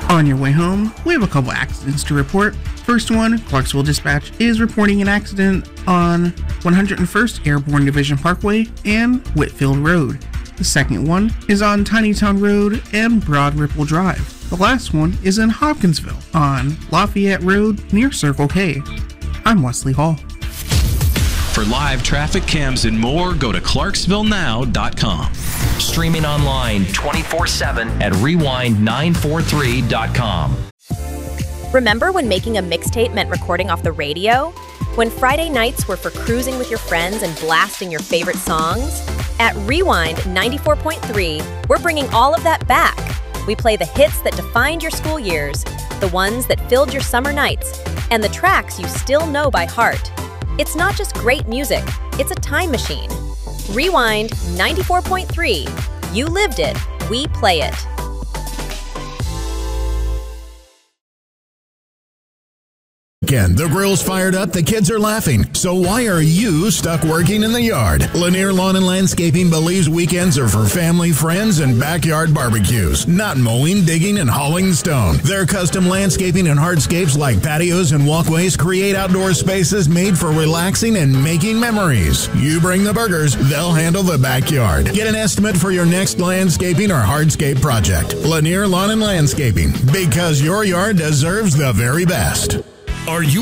On your way home, we have a couple accidents to report. First one, Clarksville Dispatch is reporting an accident on 101st Airborne Division Parkway and Whitfield Road. The second one is on Tinytown Road and Broad Ripple Drive. The last one is in Hopkinsville on Lafayette Road near Circle K. I'm Wesley Hall. For live traffic cams and more, go to ClarksvilleNow.com. Streaming online 24/7 at Rewind943.com. Remember when making a mixtape meant recording off the radio? When Friday nights were for cruising with your friends and blasting your favorite songs? At Rewind 94.3, we're bringing all of that back. We play the hits that defined your school years, the ones that filled your summer nights, and the tracks you still know by heart. It's not just great music, it's a time machine. Rewind 94.3. You lived it, we play it. Again, the grill's fired up, the kids are laughing. So why are you stuck working in the yard? Lanier Lawn and Landscaping believes weekends are for family, friends, and backyard barbecues, not mowing, digging, and hauling stone. Their custom landscaping and hardscapes like patios and walkways create outdoor spaces made for relaxing and making memories. You bring the burgers, they'll handle the backyard. Get an estimate for your next landscaping or hardscape project. Lanier Lawn and Landscaping, because your yard deserves the very best. Are you